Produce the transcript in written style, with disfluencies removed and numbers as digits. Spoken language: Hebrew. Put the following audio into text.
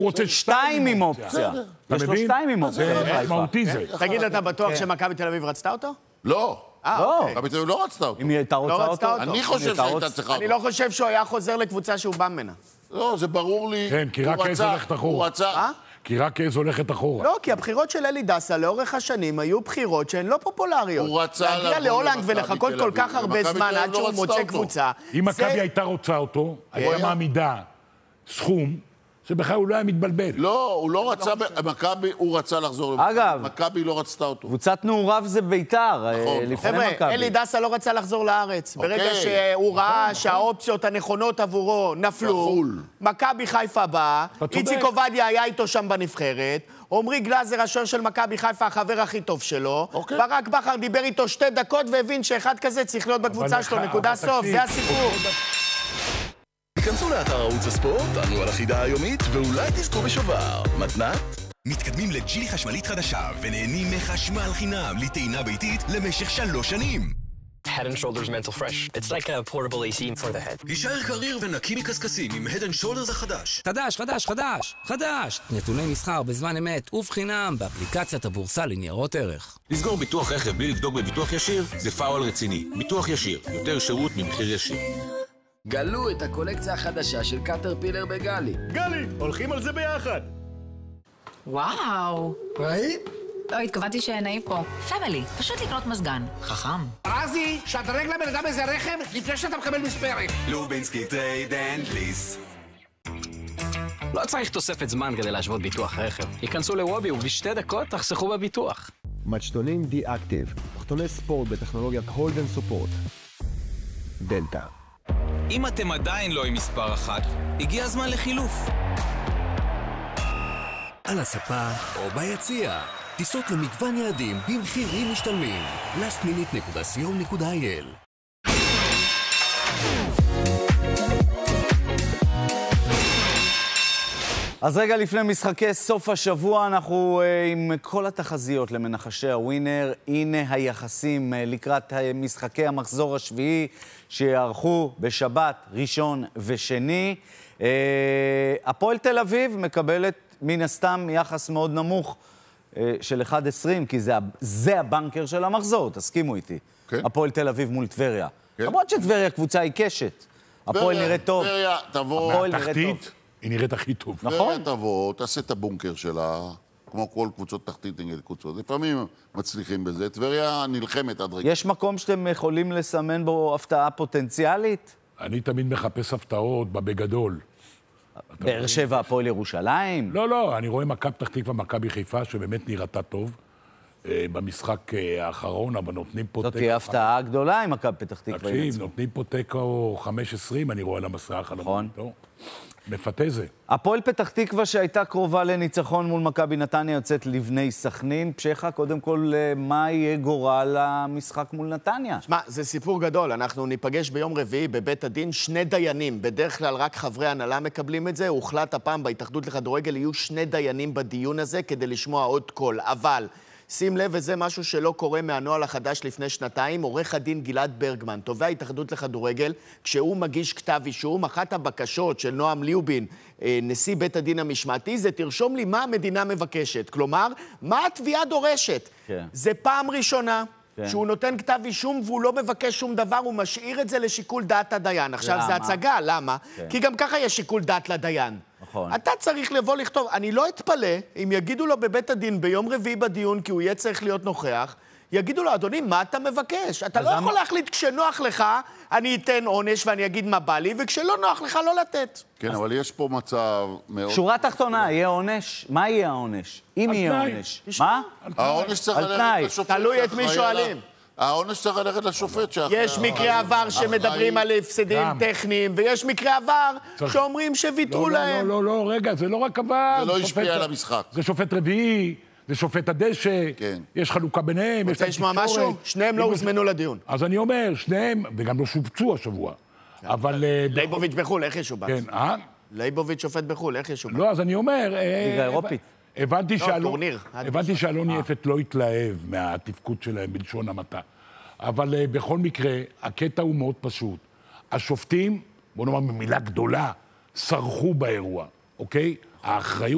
הוא רוצה שתיים עם אופציה. יש לו שתיים עם אופציה. זה משמעותי זה. תגיד, אתה בטוח שמכבי תל אביב רצתה אותו? לא. לא. מכבי תל אביב לא רצתה אותו. אם היא הייתה רוצה אותו? אני חושב שהייתה צריכה אותו. אני לא חושב שהוא היה חוזר לקבוצה שהוא בא ממנה. לא, זה ברור לי. כן, כי רק עז הולכת אחורה. הוא רצה. כי רק עז הולכת אחורה. לא, כי הבחירות של אלי דסה לאורך השנים היו בחירות שהן לא פופולריות. הוא רצה להגיע להולנד ולחכות כל כך הרבה זמן עד שהוא מוצא קבוצה. אם מכבי הייתה רוצה אותו, הייתה מעמידה סכום שבכלל הוא לא היה מתבלבל. לא, הוא לא רצה, מכבי, הוא רצה לחזור. אגב, מכבי לא רצתה אותו. קבוצת נעוריו זה ביתר, לפני מכבי. חבר'ה, אלי דסה לא רצה לחזור לארץ. ברגע שהוא ראה שהאופציות הנכונות עבורו נפלו, מכבי חיפה באה, איציק עובדיה היה איתו שם בנבחרת, עומרי גלאזר, השוער של מכבי חיפה, החבר הכי טוב שלו, ברק בכר דיבר איתו 2 דקות והבין שאחד כזה צריך להיות בקבוצה שלו, נקודה סוף, זה הסיפור. היכנסו לאתר ערוץ הספורט, תענו על החידה היומית, ואולי תזכו בשובר. מתנת? מתקדמים לג'ילי חשמלית חדשה, ונהנים מחשמל חינם לטעינה ביתית למשך 3 שנים. Head and Shoulders Mental Fresh. It's like a portable AC for the head. הישאר קריר ונקי מקסקסים עם Head and Shoulders החדש. חדש! נתוני מסחר בזמן אמת ובחינם באפליקציית הבורסה לניירות ערך. לסגור ביטוח רכב בלי לבדוק בביטוח ישיר זה פאול רציני. ביטוח ישיר, יותר שירות ממחיר ישיר. גלו את הקולקציה החדשה של קטרפילר בגלי. גלי, הולכים על זה ביחד. וואו. ראית? לא, התכוונתי שנעים פה. פמילי, פשוט לקנות מזגן. חכם. רזי, שדרג לבן אדם איזה רכב לפני שאתה מקבל מספרת. לובינסקי טרייד אנד ליס. לא צריך תוספת זמן כדי להשוות ביטוח רכב. היכנסו לוובי וב2 דקות תחסכו בביטוח. מצ'טונים די-אקטיב, תחתוני ספורט בטכנולוגיית הולד אנד סופורט. דלטה. אם אתם עדיין לא עם מספר 1, הגיע הזמן לחילוף. על הספה או ביציע. טיסות למגוון יעדים במחירים משתלמים. lastminute.co.il. אז רגע לפני משחקי סוף השבוע, אנחנו עם כל התחזיות למנחשי הווינר. הנה היחסים לקראת משחקי המחזור השביעי שיערכו בשבת, ראשון ושני. הפועל תל אביב מקבלת מן הסתם יחס מאוד נמוך של 1.20, כי זה הבנקר של המחזור, תסכימו איתי. הפועל תל אביב מול טבריה. למרות שטבריה קבוצה עיקשת. הפועל נראית טוב. טבריה תבוא. מהתחתית היא נראית הכי טוב. נכון? טבריה תבוא, תעשה את הבונקר שלה, כמו כל קבוצות תחתית נגד קבוצות. לפעמים מצליחים בזה. טבריה נלחמת עד רגע. יש מקום שאתם יכולים לסמן בו הפתעה פוטנציאלית? אני תמיד מחפש הפתעות בגדול. באר שבע, הפועל ירושלים? לא, אני רואה מכבי פתח תקווה, מכבי חיפה, שבאמת נראתה טוב במשחק האחרון, אבל נותנים פה זאת תהיה הפתעה גדולה עם מכבי פתח תקווה. תקשיב, נותנים פה תיקו 5-20, אני רואה על המסך. נכון. מפתה זה. הפועל פתח תקווה שהייתה קרובה לניצחון מול מכבי נתניה יוצאת לבני סכנין. פשחה, קודם כל, מה יהיה גורל המשחק מול נתניה? שמע, זה סיפור גדול. אנחנו ניפגש ביום רביעי בבית הדין 2 דיינים. בדרך כלל רק חברי הנהלה מקבלים את זה. הוחלט הפעם בהתאחדות לכדורגל יהיו 2 דיינים בדיון הזה כדי לשמוע עוד קול. אבל שים לב, וזה משהו שלא קורה מהנוהל החדש לפני 2, עורך הדין גלעד ברגמן, תובע ההתאחדות לכדורגל, כשהוא מגיש כתב אישום, אחת הבקשות של נועם ליובין, נשיא בית הדין המשמעתי, זה תרשום לי מה המדינה מבקשת. כלומר, מה התביעה דורשת? כן. זה פעם ראשונה שהוא נותן כתב אישום והוא לא מבקש שום דבר, הוא משאיר את זה לשיקול דעת הדיין. עכשיו זה הצגה, למה? כי גם ככה יש שיקול דעת לדיין. נכון. אתה צריך לבוא לכתוב, אני לא אתפלא אם יגידו לו בבית הדין ביום רביעי בדיון, כי הוא יהיה צריך להיות נוכח, יגידו לו, אדוני, מה אתה מבקש? אתה לא יכול להחליט כשנוח לך, אני אתן עונש ואני אגיד מה בא לי, וכשלא נוח לך לא לתת. כן, אבל יש פה מצב מאוד... שורה תחתונה, יהיה עונש? מה יהיה העונש? אם יהיה עונש. מה? העונש צריך ללכת לשופט. תלוי את מי שואלים. העונש צריך ללכת לשופט שאחרי... יש מקרה עבר שמדברים על הפסדים טכניים, ויש מקרה עבר שאומרים שוויתרו להם. לא, רגע, זה לא רק עבר. זה לא השפיע על המשחק. זה שופט רביעי, זה שופט הדשא, יש חלוקה ביניהם, יש רוצה לשמוע משהו? שניהם לא הוזמנו לדיון. אז אני אומר, שניהם, וגם לא שובצו השבוע. אבל... לייבוביץ' בחול, איך ישובץ? כן, לייבוביץ' שופט בחול, איך ישובץ? לא, אז אני אומר... ליגה אירופית. הבנתי שאלוני יפת לא התלהב מהתפקוד שלהם בלשון המעטה. אבל בכל מקרה, הקטע הוא מאוד פשוט. השופטים, בוא נאמר במילה גדולה, סרחו באירוע, אוקיי? האחריות